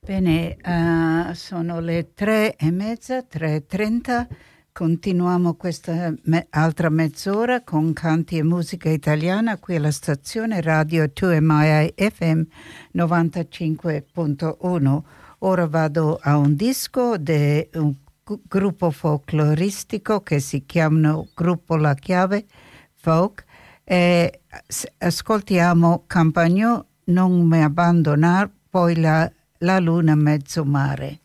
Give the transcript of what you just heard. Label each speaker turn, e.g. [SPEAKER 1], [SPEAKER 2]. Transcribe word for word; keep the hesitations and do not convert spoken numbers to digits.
[SPEAKER 1] Bene, uh, sono le tre e mezza, tre e trenta. Continuiamo questa me- altra mezz'ora con canti e musica italiana qui alla stazione radio due M I F M novantacinque punto uno. Ora vado a un disco di un gu- gruppo folcloristico che si chiama Gruppo La Chiave Folk e s- ascoltiamo Campagno, Non mi abbandonar, poi la La luna mezzo mare.